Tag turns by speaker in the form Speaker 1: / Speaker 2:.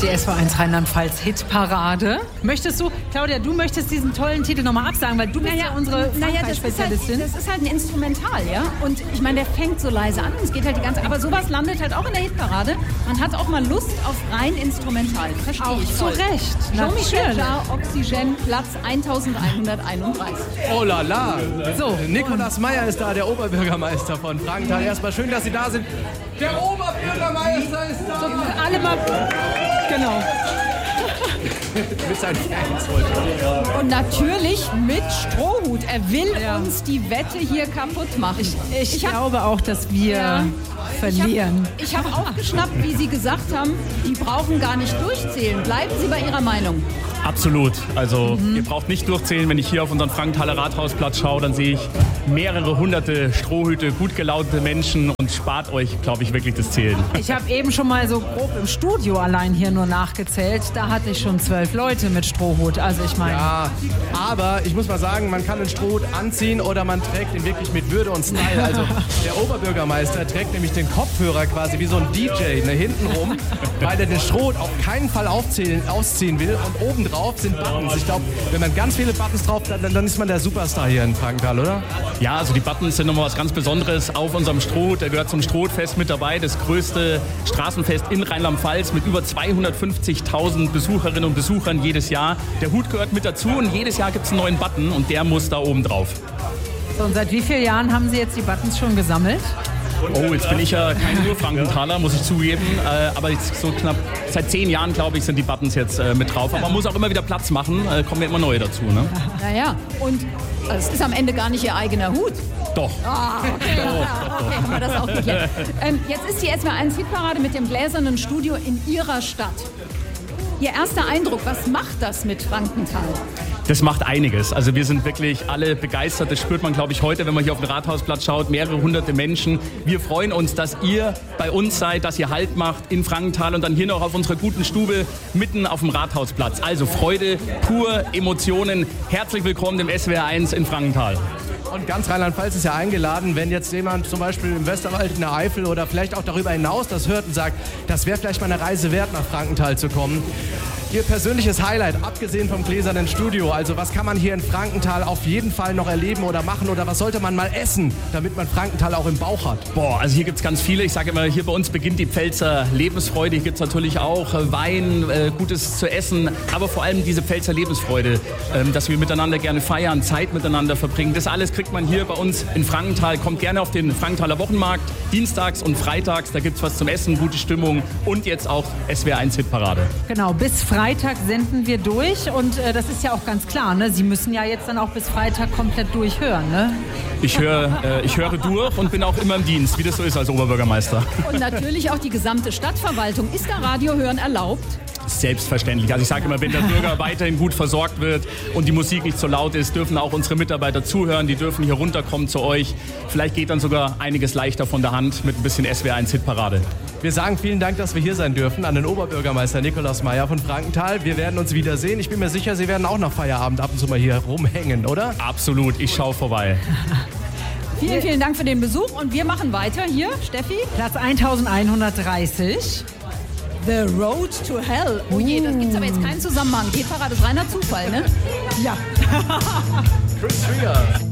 Speaker 1: Die SW1 Rheinland-Pfalz Hitparade. Möchtest du, Claudia, du möchtest diesen tollen Titel nochmal absagen, weil du bist ja unsere Frankreich-Spezialistin.
Speaker 2: Das ist halt ein Instrumental, ja. Und ich meine, der fängt so leise an. Es geht halt die ganze. Aber sowas landet halt auch in der Hitparade. Man hat auch mal Lust auf rein Instrumental. Verstehe
Speaker 1: auch
Speaker 2: ich.
Speaker 1: Zu Recht.
Speaker 2: Jean-Michel Jarre, Oxygen, Platz 1131.
Speaker 3: Oh la la.
Speaker 1: So.
Speaker 3: Nikolaus Meyer ist da, der Oberbürgermeister von Frankenthal. Erstmal schön, dass Sie da sind. Der Oberbürgermeister ist da.
Speaker 1: So, alle mal. Genau.
Speaker 3: Mit seinen Fans heute.
Speaker 2: Und natürlich mit Strohhut. Er will uns die Wette hier kaputt machen.
Speaker 1: Ich glaube auch, dass wir verlieren.
Speaker 2: Ich habe aufgeschnappt, wie Sie gesagt haben, die brauchen gar nicht durchzählen. Bleiben Sie bei Ihrer Meinung.
Speaker 4: Absolut. Also ihr braucht nicht durchzählen. Wenn ich hier auf unseren Frankenthaler Rathausplatz schaue, dann sehe ich mehrere hunderte Strohhüte, gut gelaunte Menschen und spart euch, glaube ich, wirklich das Zählen.
Speaker 1: Ich habe eben schon mal so grob im Studio allein hier nur nachgezählt. Da hatte ich schon 12 Leute mit Strohhut. Also ich meine...
Speaker 3: Ja, aber ich muss mal sagen, man kann den Strohhut anziehen oder man trägt ihn wirklich mit Würde und Style. Also der Oberbürgermeister trägt nämlich den Kopfhörer quasi wie so ein DJ hinten rum, weil er den Strohhut auf keinen Fall ausziehen will. Und obendrauf sind Buttons. Ich glaube, wenn man ganz viele Buttons drauf hat, dann ist man der Superstar hier in Frankenthal, oder?
Speaker 4: Ja, also die Buttons sind nochmal was ganz Besonderes auf unserem Strohhut. Der gehört zum Strohhutfest mit dabei. Das größte Straßenfest in Rheinland-Pfalz mit über 250.000 Besucherinnen und Besuchern jedes Jahr. Der Hut gehört mit dazu und jedes Jahr gibt es einen neuen Button und der muss da oben drauf.
Speaker 1: So, und seit wie vielen Jahren haben Sie jetzt die Buttons schon gesammelt?
Speaker 4: Oh, jetzt bin ich ja kein Urfrankenthaler, muss ich zugeben. Aber jetzt so knapp seit 10 Jahren, glaube ich, sind die Buttons jetzt mit drauf. Aber man muss auch immer wieder Platz machen, kommen ja immer neue dazu. Ne?
Speaker 2: Naja, und es ist am Ende gar nicht Ihr eigener Hut.
Speaker 4: Doch.
Speaker 2: Ah, okay. Okay, haben wir das auch geklärt. Jetzt ist die SW1 Hitparade mit dem gläsernen Studio in Ihrer Stadt. Ihr erster Eindruck, was macht das mit Frankenthal?
Speaker 4: Das macht einiges. Also wir sind wirklich alle begeistert. Das spürt man, glaube ich, heute, wenn man hier auf den Rathausplatz schaut. Mehrere hunderte Menschen. Wir freuen uns, dass ihr bei uns seid, dass ihr Halt macht in Frankenthal und dann hier noch auf unserer guten Stube mitten auf dem Rathausplatz. Also Freude, pur, Emotionen. Herzlich willkommen im SWR1 in Frankenthal.
Speaker 3: Und ganz Rheinland-Pfalz ist ja eingeladen, wenn jetzt jemand zum Beispiel im Westerwald, in der Eifel oder vielleicht auch darüber hinaus das hört und sagt, das wäre vielleicht mal eine Reise wert, nach Frankenthal zu kommen. Ihr persönliches Highlight, abgesehen vom gläsernen Studio, also was kann man hier in Frankenthal auf jeden Fall noch erleben oder machen oder was sollte man mal essen, damit man Frankenthal auch im Bauch hat?
Speaker 4: Boah, also hier gibt es ganz viele. Ich sage immer, hier bei uns beginnt die Pfälzer Lebensfreude. Hier gibt es natürlich auch Wein, Gutes zu essen, aber vor allem diese Pfälzer Lebensfreude, dass wir miteinander gerne feiern, Zeit miteinander verbringen. Das alles kriegt man hier bei uns in Frankenthal. Kommt gerne auf den Frankenthaler Wochenmarkt, dienstags und freitags. Da gibt es was zum Essen, gute Stimmung und jetzt auch SWR1 Hitparade.
Speaker 1: Genau, bis Freitag senden wir durch und das ist ja auch ganz klar, ne? Sie müssen ja jetzt dann auch bis Freitag komplett durchhören, ne?
Speaker 4: Ich höre durch und bin auch immer im Dienst, wie das so ist als Oberbürgermeister.
Speaker 2: Und natürlich auch die gesamte Stadtverwaltung. Ist da Radiohören erlaubt?
Speaker 4: Selbstverständlich. Also ich sage immer, wenn der Bürger weiterhin gut versorgt wird und die Musik nicht so laut ist, dürfen auch unsere Mitarbeiter zuhören, die dürfen hier runterkommen zu euch. Vielleicht geht dann sogar einiges leichter von der Hand mit ein bisschen SWR1 Hitparade.
Speaker 3: Wir sagen vielen Dank, dass wir hier sein dürfen, an den Oberbürgermeister Nikolaus Meyer von Frankenthal. Wir werden uns wiedersehen. Ich bin mir sicher, Sie werden auch nach Feierabend ab und zu mal hier rumhängen, oder?
Speaker 4: Absolut, ich schaue vorbei.
Speaker 2: Vielen, vielen Dank für den Besuch und wir machen weiter hier. Steffi?
Speaker 1: Platz 1130.
Speaker 2: The Road to Hell. Oh je, das gibt's aber jetzt keinen Zusammenhang. Hitparade ist reiner Zufall, ne?
Speaker 1: Ja.
Speaker 3: Chris Rea.